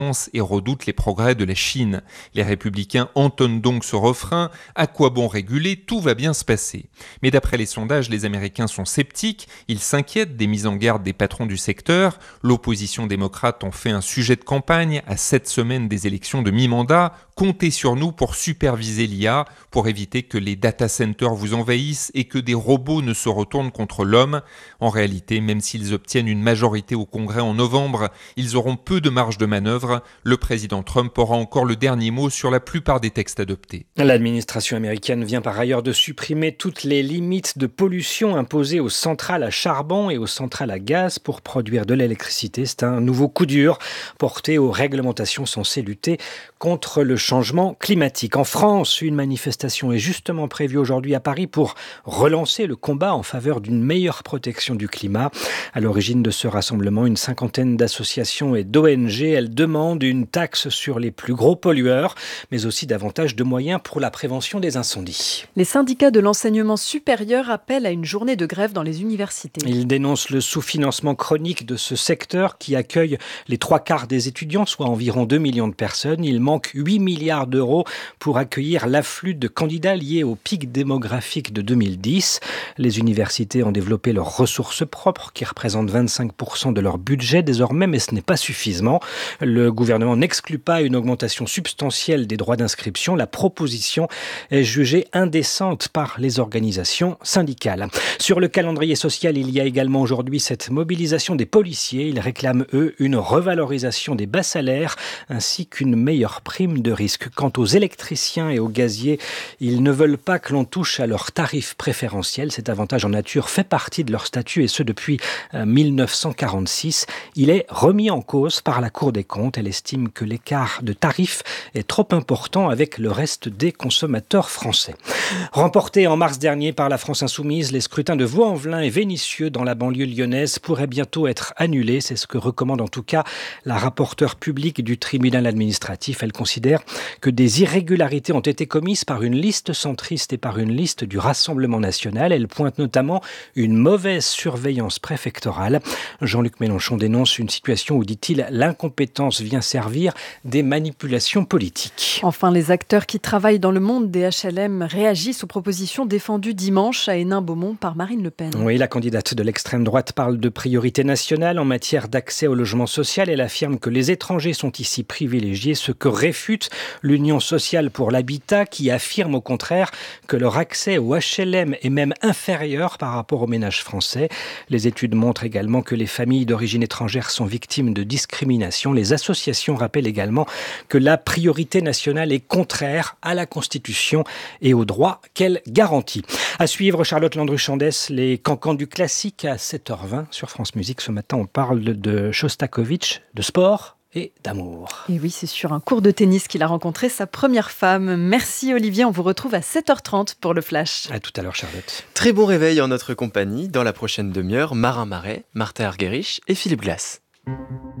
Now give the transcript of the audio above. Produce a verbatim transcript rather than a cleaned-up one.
et redoutent les progrès de la Chine. Les républicains entonnent donc ce refrain « À quoi bon réguler ? Tout va bien se passer ». Mais d'après les sondages, les Américains sont sceptiques. Ils s'inquiètent des mises en garde des patrons du secteur. L'opposition démocrate en fait un sujet de campagne à sept semaines des élections de mi-mandat. Comptez sur nous pour superviser l'I A, pour éviter que les data centers vous envahissent et que des robots ne se retournent contre l'homme. En réalité, même s'ils obtiennent une majorité au Congrès en novembre, ils auront peu de marge de manœuvre. Le président Trump aura encore le dernier mot sur la plupart des textes adoptés. L'administration américaine vient par ailleurs de supprimer toutes les limites de pollution imposées aux centrales à charbon et aux centrales à gaz pour produire de l'électricité. C'est un nouveau coup dur porté aux réglementations censées lutter contre le changement climatique. En France, une manifestation est justement prévue aujourd'hui à Paris pour relancer le combat en faveur d'une meilleure protection du climat. À l'origine de ce rassemblement, une cinquantaine d'associations et d'O N G. Elles demandent une taxe sur les plus gros pollueurs, mais aussi davantage de moyens pour la prévention des incendies. Les syndicats de l'enseignement supérieur appellent à une journée de grève dans les universités. Ils dénoncent le sous-financement chronique de ce secteur qui accueille les trois quarts des étudiants, soit environ deux millions de personnes. Il manque huit milliards d'euros pour accueillir l'afflux de candidats liés au pic démographique de deux mille dix. Les universités ont développé leurs ressources propres qui représentent vingt-cinq pour cent de leur budget désormais, mais ce n'est pas suffisant. Le gouvernement n'exclut pas une augmentation substantielle des droits d'inscription. La proposition est jugée indécente par les organisations syndicales. Sur le calendrier social, il y a également aujourd'hui cette mobilisation des policiers. Ils réclament, eux, une revalorisation des bas salaires ainsi qu'une meilleure prime de risque. Quant aux électriciens et aux gaziers, ils ne veulent pas que l'on touche à leurs tarifs préférentiels. Cet avantage en nature fait partie de leur statut et ce depuis mille neuf cent quarante-six. Il est remis en cause par la Cour des comptes. Elle estime que l'écart de tarifs est trop important avec le reste des consommateurs français. Remportés en mars dernier par la France Insoumise, les scrutins de Vaux-en-Velin et Vénissieux dans la banlieue lyonnaise pourraient bientôt être annulés. C'est ce que recommande en tout cas la rapporteure publique du tribunal administratif. Elle considère que des irrégularités ont été commises par une liste centriste et par une liste du Rassemblement national. Elle pointe notamment une mauvaise surveillance préfectorale. Jean-Luc Mélenchon dénonce une situation où, dit-il, l'incompétence vient servir des manipulations politiques. Enfin, les acteurs qui travaillent dans le monde des H L M réagissent aux propositions défendues dimanche à Hénin-Beaumont par Marine Le Pen. Oui, la candidate de l'extrême droite parle de priorité nationale en matière d'accès au logement social. Elle affirme que les étrangers sont ici privilégiés, ce que réfute l'Union sociale pour l'habitat qui affirme au contraire que leur accès au H L M est même inférieur par rapport aux ménages français. Les études montrent également que les familles d'origine étrangère sont victimes de discrimination. Les associations rappellent également que la priorité nationale est contraire à la Constitution et aux droits qu'elle garantit. À suivre, Charlotte Landru-Chandès, les cancans du classique à sept heures vingt sur France Musique. Ce matin, on parle de Shostakovich, de sport et d'amour. Et oui, c'est sur un cours de tennis qu'il a rencontré sa première femme. Merci Olivier, on vous retrouve à sept heures trente pour le Flash. À tout à l'heure Charlotte. Très bon réveil en notre compagnie. Dans la prochaine demi-heure, Marin Marais, Martha Argerich et Philippe Glass.